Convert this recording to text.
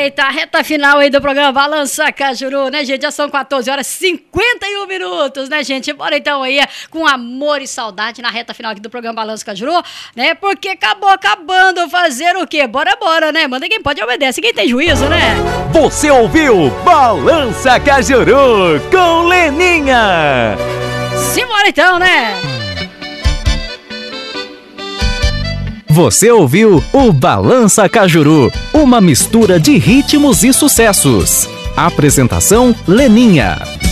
Eita, reta final aí do programa Balança Cajuru, né, gente? Já são 14 horas e 51 minutos, né, gente? Bora então aí com amor e saudade na reta final aqui do programa Balança Cajuru, né? Porque acabando fazer o quê? Bora, né? Manda quem pode, obedece quem tem juízo, né? Você ouviu Balança Cajuru com Leninha. Simbora então, né? Você ouviu o Balança Cajuru, uma mistura de ritmos e sucessos. Apresentação Leninha.